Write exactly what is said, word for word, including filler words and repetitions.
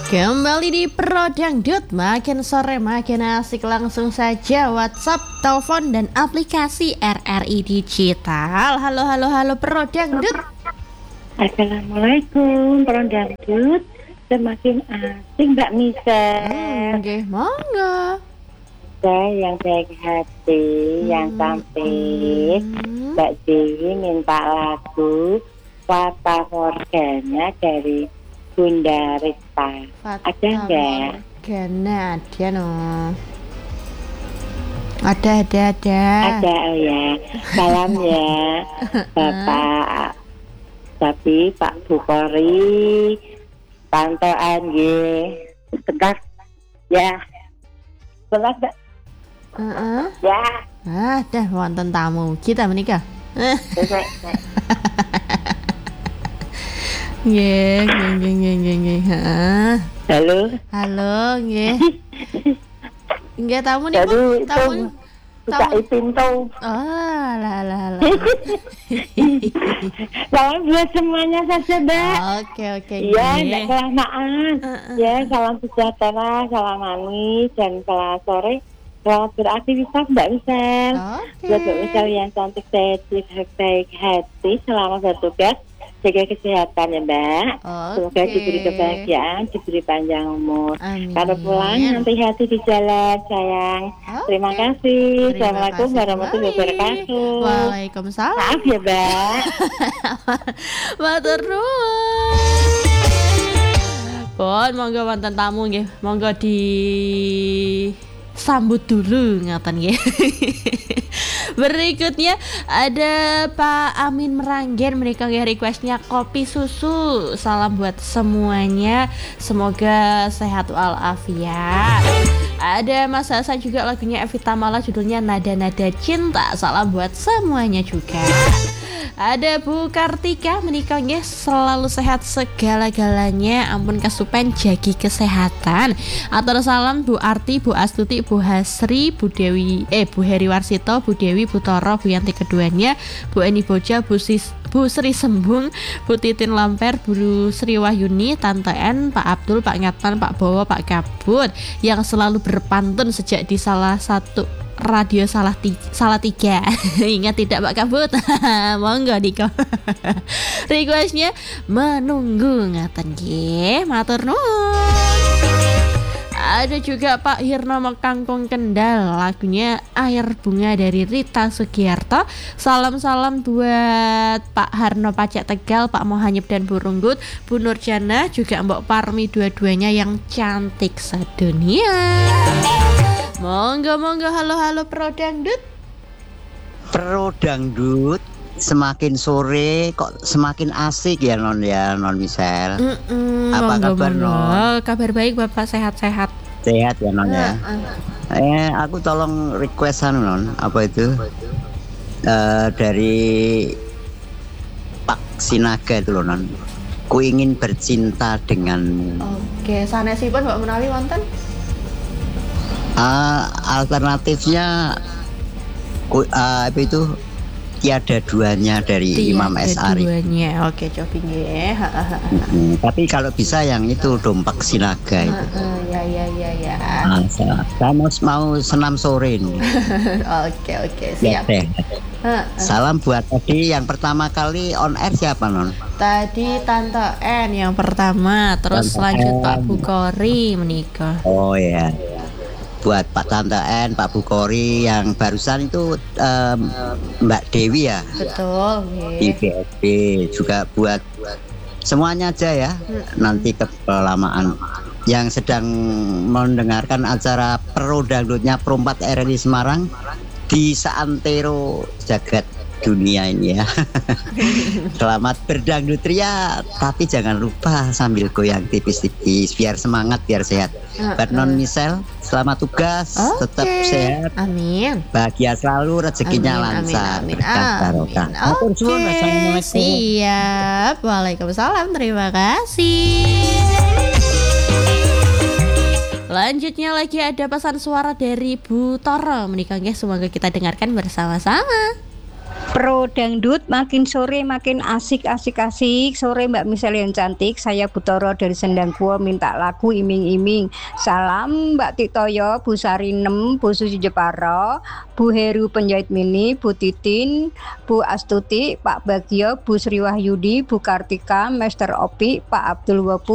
Kembali di Pro Dangdut, makin sore makin asik. Langsung saja WhatsApp, telepon dan aplikasi R R I Digital. Halo halo halo Pro Dangdut. Assalamualaikum Pro Dangdut. Semakin asik Mbak Misel. Nggih, hmm, monggo. Saya yang baik hati, hmm. yang cantik. Hmm. Mbak Dewi minta lagu Fata Morgana dari Bunda Rita. Fata ada enggak? Morgana ada no. Ada ada ada. Ada oh ya. Salam ya Bapak. Tapi Pak Bukori, Tante Anggi, sebentar ya. Sebentar Mbak. Uh-uh. Ya. Ah, dah wonten tamu kita menikah. Nggih, nggih, nggih, nggih, nggih. Heeh. Halo. Halo, nggih. Nggih, tamu niku, tamu. Tamu pintu. Oh, lah lah lah. Salam buat semuanya saja, Mbak. Oke, oke. Iya, enggak kelamaan. Ya, salam sejahtera, salam manis dan selamat sore. Selamat beraktivitas Mbak Misel. Oke. Buat Mbak Misel yang cantik, sehat, baik hati, selamat bertugas. Jaga kesehatan ya Mbak. Okay. Semoga diberi kebahagiaan, diberi panjang umur. Amin. Kalau pulang nanti hati di jalan sayang. Okay. Terima kasih. Terima Assalamualaikum kasih. Warahmatullahi wabarakatuh. Waalaikumsalam. Maaf ya Mbak. Matur nuwun. Pun monggo wonten tamu nggih. Monggo di sambut dulu ngaten nggih. Berikutnya ada Pak Amin Meranggen, mereka requestnya kopi susu. Salam buat semuanya, semoga sehat walafiat. Ada Mas Hasan juga, lagunya Evita Mala, judulnya Nada-Nada Cinta. Salam buat semuanya juga. Ada Bu Kartika, menikah nggih, selalu sehat segala-galanya, ampun kesupen, jagi kesehatan. Atur salam Bu Arti, Bu Astuti, Bu Hasri, Bu Dewi, eh Bu Heri Warsito, Bu Dewi, Bu Toro, Bu Yanti keduanya, Bu Eni Boja, Bu Sis, Bu Sri Sembung, Bu Titin Lamper, Bu Sri Wahyuni, Tante N, Pak Abdul, Pak Ngatan, Pak Bowo, Pak Kabut, yang selalu berpantun sejak di salah satu radio salah tiga, salah tiga. Ingat tidak Pak Kabut? Monggo diko. Requestnya menunggu ngaten nggih, matur nuwun. Ada juga Pak Hirno Mekangkung Kendal, lagunya Air Bunga dari Rita Sugiarto. Salam-salam buat Pak Harno Pacak Tegal, Pak Mohanyip dan Bu Runggut, Bu Nurjana, juga Mbok Parmi, dua-duanya yang cantik sedunia. Monggo monggo, halo halo Pro Dangdut. Pro Dangdut semakin sore kok semakin asik ya non ya non Misel. Mm-mm, apa monggo, kabar monggo. non? Kabar baik Bapak, sehat-sehat. Sehat ya non ya. Uh, uh. Eh aku tolong requestan non apa itu uh, dari Pak Sinaga itu loh non. Ku ingin bercinta denganmu. Oke, sanesipun Mbak menawi wonten? Uh, alternatifnya ku, uh, apa itu tiada duanya dari tiada Imam S. Arif. Duanya, oke coba nggih. Hmm, tapi kalau bisa yang itu Dompak Sinaga itu. Uh, uh, ya ya ya ya. Nah, saya, saya mau, mau senam sore ini. Oke oke siap. Ya, uh, uh. Salam buat tadi yang pertama kali on air siapa non? Tadi Tante N yang pertama, terus Tante lanjut N. Pak Bukori menikah. Oh ya. Buat Pak Tante N, Pak Bukori, yang barusan itu um, Mbak Dewi ya. Betul. Di B S B juga buat semuanya aja ya. Hmm. Nanti kelamaan yang sedang mendengarkan acara Pro Dangdutnya Pro empat R R I Semarang di Saantero Jagat Dunia ini ya. Selamat berdangdut ria, tapi jangan lupa sambil goyang tipis-tipis biar semangat, biar sehat. Uh, Buat non Misel, selamat tugas, okay. Tetap sehat. Amin. Bahagia selalu, rezekinya amin, lancar. Amin. Amin. amin. Oke. Okay. Siap. Waalaikumsalam. Terima kasih. Lanjutnya lagi ada pesan suara dari Bu Toro menikah, semoga kita dengarkan bersama-sama. Pro Dangdut makin sore makin asik asik asik. Sore Mbak Michelle yang cantik, saya Butoro dari Sendang Gua minta lagu iming-iming. Salam Mbak Titoyo, Bu Sarinem, Bu Susi Jepara, Bu Heru penjahit mini, Bu Titin, Bu Astuti, Pak Bagio, Bu Sri Wahyudi, Bu Kartika, Master Opi, Pak Abdul Wapu,